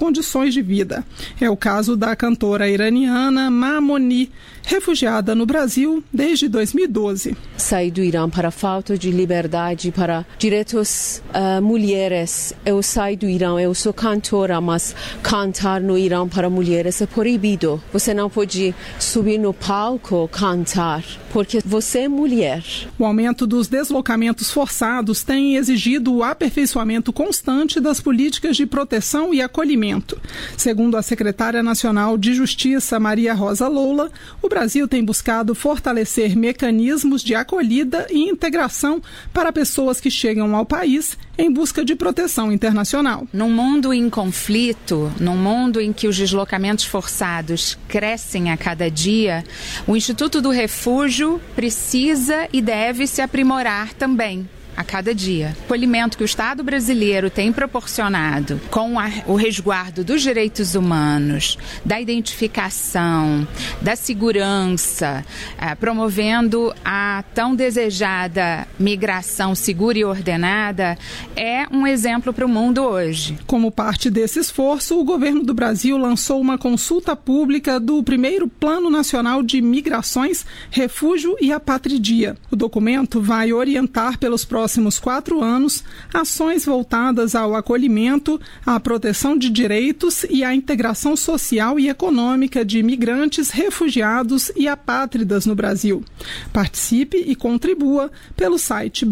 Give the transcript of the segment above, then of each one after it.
condições de vida. É o caso da cantora iraniana Mamoni, refugiada no Brasil desde 2012. Saí do Irã para a falta de liberdade, para direitos mulheres. Eu saí do Irã, eu sou cantora, mas cantar no Irã para mulheres é proibido. Você não pode subir no palco cantar, porque você é mulher. O aumento dos deslocamentos forçados tem exigido o aperfeiçoamento constante das políticas de proteção e acolhimento. Segundo a secretária nacional de Justiça, Maria Rosa Loula, o Brasil tem buscado fortalecer mecanismos de acolhida e integração para pessoas que chegam ao país em busca de proteção internacional. Num mundo em conflito, num mundo em que os deslocamentos forçados crescem a cada dia, o Instituto do Refúgio precisa e deve se aprimorar também a cada dia. O acolhimento que o Estado brasileiro tem proporcionado com o resguardo dos direitos humanos, da identificação, da segurança, promovendo a tão desejada migração segura e ordenada, é um exemplo para o mundo hoje. Como parte desse esforço, o governo do Brasil lançou uma consulta pública do primeiro Plano Nacional de Migrações, Refúgio e Apatridia. O documento vai orientar pelos próximos 4 anos ações voltadas ao acolhimento, à proteção de direitos e à integração social e econômica de imigrantes, refugiados e apátridas no Brasil. Participe e contribua pelo site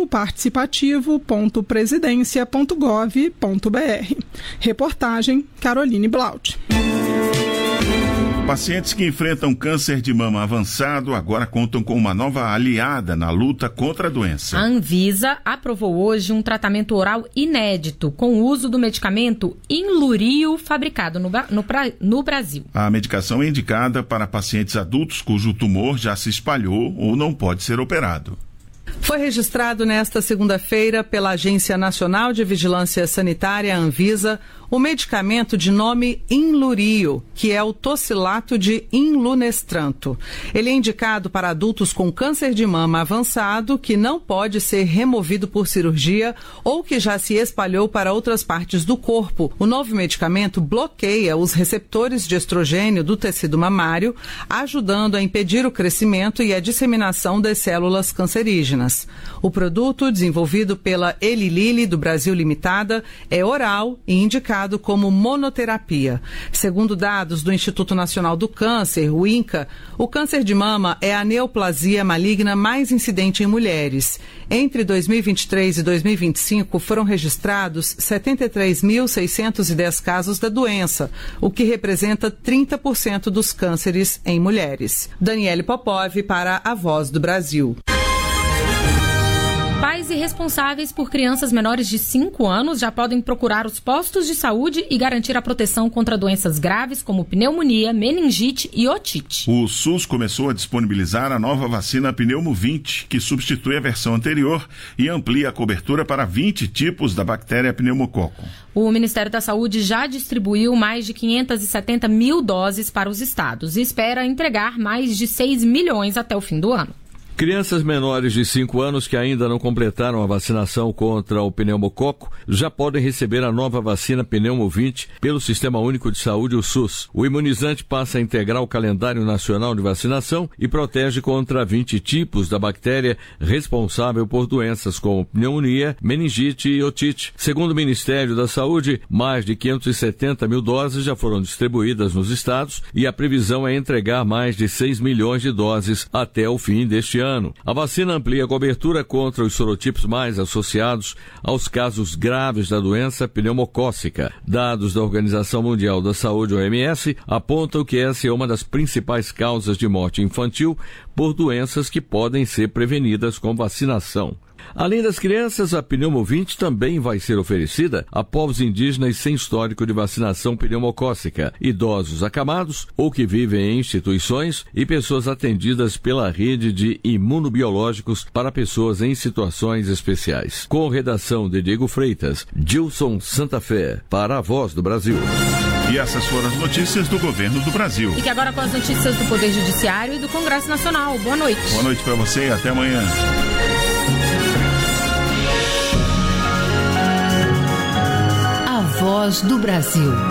brasilparticipativa.presidencia.gov.br. Reportagem Caroline Blaut. Pacientes que enfrentam câncer de mama avançado agora contam com uma nova aliada na luta contra a doença. A Anvisa aprovou hoje um tratamento oral inédito com o uso do medicamento Inlurio, fabricado no Brasil. A medicação é indicada para pacientes adultos cujo tumor já se espalhou ou não pode ser operado. Foi registrado nesta segunda-feira pela Agência Nacional de Vigilância Sanitária, Anvisa, o medicamento de nome Inlurio, que é o tocilato de inlunestranto. Ele é indicado para adultos com câncer de mama avançado que não pode ser removido por cirurgia ou que já se espalhou para outras partes do corpo. O novo medicamento bloqueia os receptores de estrogênio do tecido mamário, ajudando a impedir o crescimento e a disseminação das células cancerígenas. O produto, desenvolvido pela Eli Lilly do Brasil Limitada, é oral e indicado como monoterapia. Segundo dados do Instituto Nacional do Câncer, o INCA, o câncer de mama é a neoplasia maligna mais incidente em mulheres. Entre 2023 e 2025 foram registrados 73.610 casos da doença, o que representa 30% dos cânceres em mulheres. Daniele Popov para a Voz do Brasil. Pais e responsáveis por crianças menores de 5 anos já podem procurar os postos de saúde e garantir a proteção contra doenças graves como pneumonia, meningite e otite. O SUS começou a disponibilizar a nova vacina Pneumo 20, que substitui a versão anterior e amplia a cobertura para 20 tipos da bactéria pneumococo. O Ministério da Saúde já distribuiu mais de 570 mil doses para os estados e espera entregar mais de 6 milhões até o fim do ano. Crianças menores de 5 anos que ainda não completaram a vacinação contra o pneumococo já podem receber a nova vacina Pneumo 20 pelo Sistema Único de Saúde, o SUS. O imunizante passa a integrar o calendário nacional de vacinação e protege contra 20 tipos da bactéria responsável por doenças como pneumonia, meningite e otite. Segundo o Ministério da Saúde, mais de 570 mil doses já foram distribuídas nos estados e a previsão é entregar mais de 6 milhões de doses até o fim deste ano. A vacina amplia a cobertura contra os sorotipos mais associados aos casos graves da doença pneumocócica. Dados da Organização Mundial da Saúde, OMS, apontam que essa é uma das principais causas de morte infantil por doenças que podem ser prevenidas com vacinação. Além das crianças, a Pneumo 20 também vai ser oferecida a povos indígenas sem histórico de vacinação pneumocócica, idosos acamados ou que vivem em instituições e pessoas atendidas pela rede de imunobiológicos para pessoas em situações especiais. Com redação de Diego Freitas, Gilson Santa Fé, para a Voz do Brasil. E essas foram as notícias do Governo do Brasil. Fique agora com as notícias do Poder Judiciário e do Congresso Nacional. Boa noite. Boa noite para você e até amanhã. A Voz do Brasil.